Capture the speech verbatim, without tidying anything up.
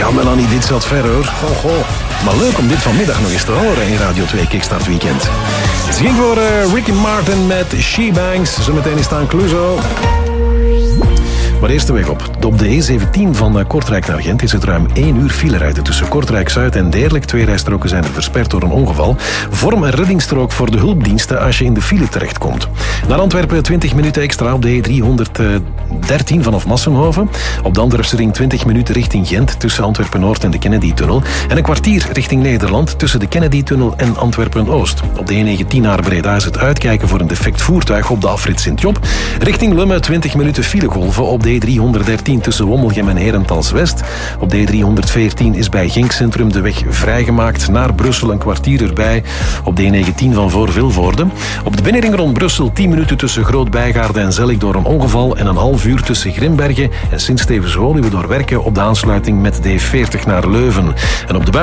Ja, Melanie, dit zat ver hoor. Goh, goh. Maar leuk om dit vanmiddag nog eens te horen in Radio twee Kickstart Weekend. Het ging voor uh, Ricky Martin met She Bangs. Zometeen is staan Cluzo. Maar eerst de weg op. Op de E zeventien van Kortrijk naar Gent is het ruim één uur filerijden tussen Kortrijk-Zuid en Deerlijk. Twee rijstroken zijn er versperd door een ongeval. Vorm een reddingsstrook voor de hulpdiensten als je in de file terechtkomt. Naar Antwerpen twintig minuten extra op de E driehonderddertien vanaf Massenhoven. Op de Antwerpse ring twintig minuten richting Gent tussen Antwerpen-Noord en de Kennedy-tunnel. En een kwartier richting Nederland tussen de Kennedy-tunnel en Antwerpen-Oost. Op de E negentien naar Breda is het uitkijken voor een defect voertuig op de afrit Sint-Job. Richting Lummen twintig minuten filegolven op de E driehonderddertien tussen Wommelgem en Herentals-West. Op de E driehonderdveertien is bij Genk Centrum de weg vrijgemaakt. Naar Brussel een kwartier erbij. Op de E negentien van voor Vilvoorde. Op de binnenring rond Brussel tien minuten tussen Groot-Bijgaarde en Zellik door een ongeval. En een half uur tussen Grimbergen en Sint-Stevens-Woluwe door werken op de aansluiting met de E veertig naar Leuven. En op de